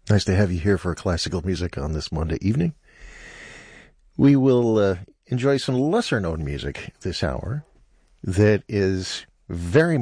Nice to have you here for classical music on this Monday evening. We will enjoy some lesser-known music this hour that is very